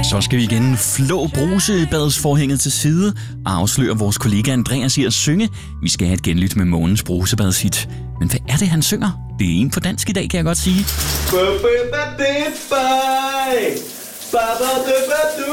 Så skal vi igen flå brusebadsforhænget til side og afsløre vores kollega Andreas i at synge. Vi skal have et genlyt med månens brusebadshit. Men hvad er det, han synger? Det er en på dansk i dag, kan jeg godt sige.